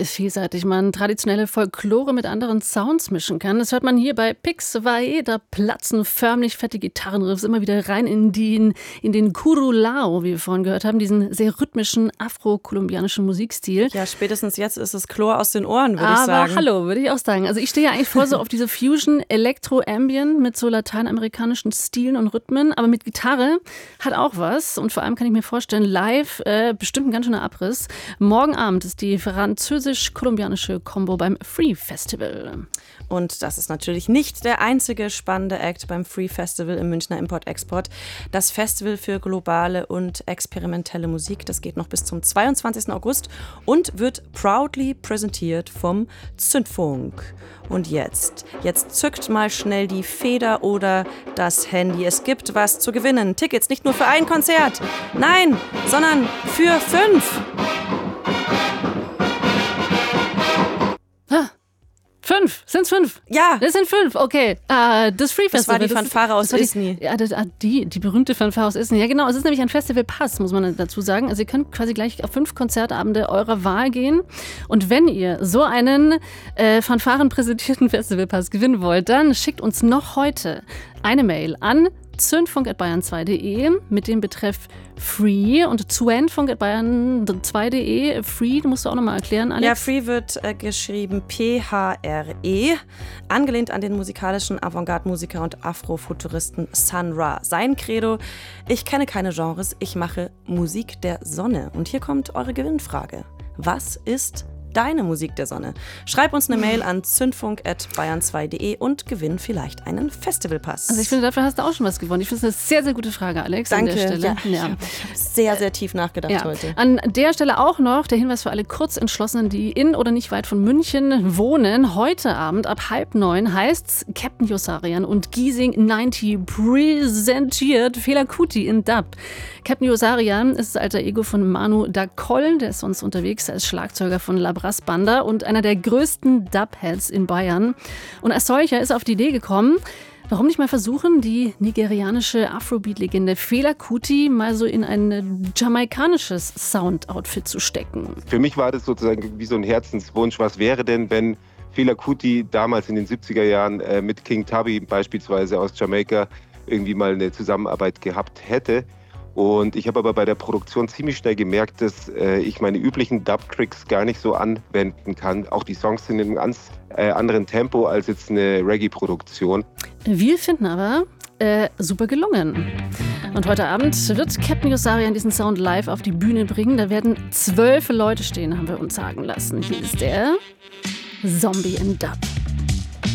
vielseitig man traditionelle Folklore mit anderen Sounds mischen kann. Das hört man hier bei Pixwaye. Da platzen förmlich fette Gitarrenriffs immer wieder rein in den Curulao, wie wir vorhin gehört haben, diesen sehr rhythmischen afro-kolumbianischen Musikstil. Ja, spätestens jetzt ist es Chlor aus den Ohren, würde ich sagen. Aber hallo, würde ich auch sagen. Also ich stehe ja eigentlich voll so auf diese Fusion Elektro-Ambient mit so lateinamerikanischen Stilen und Rhythmen, aber mit Gitarre hat auch was. Und vor allem kann ich mir vorstellen, live bestimmt ein ganz schöner Abriss. Morgen Abend ist die französisch-kolumbianische Combo beim Free Festival. Und das ist natürlich nicht der einzige spannende Act beim Free Festival im Münchner Import-Export. Das Festival für globale und experimentelle Musik, das geht noch bis zum 22. August und wird proudly präsentiert vom Zündfunk. Und jetzt zückt mal schnell die Feder oder das Handy. Es gibt was zu gewinnen. Tickets nicht nur für ein Konzert, nein, sondern für 5. 5? Sind's 5? Ja. Das sind 5, okay. Das Free Festival. Das war die Fanfare aus Isny. Ja, die berühmte Fanfare aus Isny. Ja, genau. Es ist nämlich ein Festivalpass, muss man dazu sagen. Also ihr könnt quasi gleich auf 5 Konzertabende eurer Wahl gehen. Und wenn ihr so einen fanfarenpräsentierten Festivalpass gewinnen wollt, dann schickt uns noch heute eine Mail an zündfunk@bayern2.de mit dem Betreff Free und zündfunk@bayern2.de. Free, musst du auch nochmal erklären, Alex? Ja, Free wird geschrieben P-H-R-E, angelehnt an den musikalischen Avantgarde-Musiker und Afrofuturisten Sun Ra. Sein Credo: Ich kenne keine Genres, ich mache Musik der Sonne. Und hier kommt eure Gewinnfrage. Was ist deine Musik der Sonne? Schreib uns eine Mail an zündfunk@bayern2.de und gewinn vielleicht einen Festivalpass. Also ich finde, dafür hast du auch schon was gewonnen. Ich finde, das ist eine sehr, sehr gute Frage, Alex. Danke. An der Stelle. Ja, ich habe sehr, sehr tief nachgedacht heute. An der Stelle auch noch der Hinweis für alle Kurzentschlossenen, die in oder nicht weit von München wohnen. Heute Abend ab 8:30 heißt's Captain Yosarian und Giesing 90 präsentiert Fela Kuti in Dub. Captain Yosarian ist das alter Ego von Manu Dacoll, der ist sonst unterwegs als Schlagzeuger von Labras Banda und einer der größten Dub-Heads in Bayern. Und als solcher ist er auf die Idee gekommen, warum nicht mal versuchen, die nigerianische Afrobeat-Legende Fela Kuti mal so in ein jamaikanisches Sound-Outfit zu stecken. Für mich war das sozusagen wie so ein Herzenswunsch. Was wäre denn, wenn Fela Kuti damals in den 70er Jahren mit King Tubby beispielsweise aus Jamaika irgendwie mal eine Zusammenarbeit gehabt hätte? Und ich habe aber bei der Produktion ziemlich schnell gemerkt, dass ich meine üblichen Dub-Tricks gar nicht so anwenden kann. Auch die Songs sind in einem ganz anderen Tempo als jetzt eine Reggae-Produktion. Wir finden aber super gelungen. Und heute Abend wird Captain Yosarian diesen Sound live auf die Bühne bringen. Da werden 12 Leute stehen, haben wir uns sagen lassen. Hier ist der Zombie in Dub.